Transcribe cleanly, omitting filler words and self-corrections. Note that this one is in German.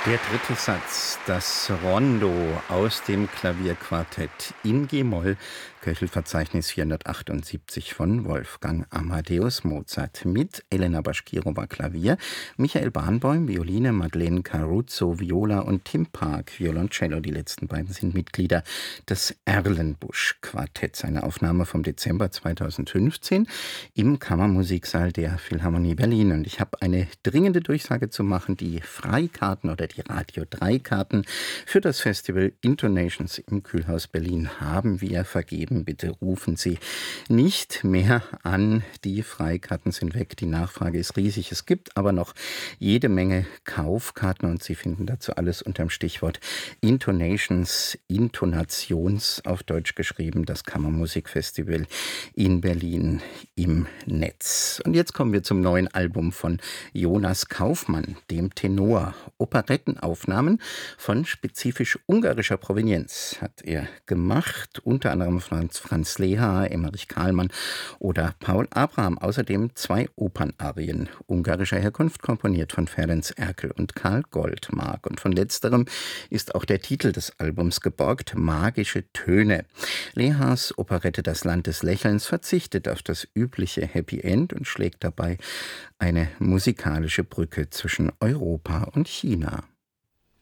Der dritte Satz, das Rondo aus dem Klavierquartett in G-Moll, Köchelverzeichnis 478 von Wolfgang Amadeus Mozart mit Elena Baschkirova Klavier, Michael Bahnboim Violine, Madeleine Caruso Viola und Tim Park Violoncello. Die letzten beiden sind Mitglieder des Erlenbusch-Quartetts. Eine Aufnahme vom Dezember 2015 im Kammermusiksaal der Philharmonie Berlin. Und ich habe eine dringende Durchsage zu machen. Die Freikarten oder die Radio 3 Karten für das Festival Intonations im Kühlhaus Berlin haben wir vergeben. Bitte rufen Sie nicht mehr an. Die Freikarten sind weg. Die Nachfrage ist riesig. Es gibt aber noch jede Menge Kaufkarten und Sie finden dazu alles unter dem Stichwort Intonations, Intonations auf Deutsch geschrieben, das Kammermusikfestival in Berlin im Netz. Und jetzt kommen wir zum neuen Album von Jonas Kaufmann, dem Tenor. Operettenaufnahmen von spezifisch ungarischer Provenienz hat er gemacht, unter anderem Franz Leha, Emmerich Kahlmann oder Paul Abraham. Außerdem 2 Opernarien ungarischer Herkunft, komponiert von Ferenc Erkel und Karl Goldmark. Und von letzterem ist auch der Titel des Albums geborgt, Magische Töne. Lehas Operette Das Land des Lächelns verzichtet auf das übliche Happy End und schlägt dabei eine musikalische Brücke zwischen Europa und China.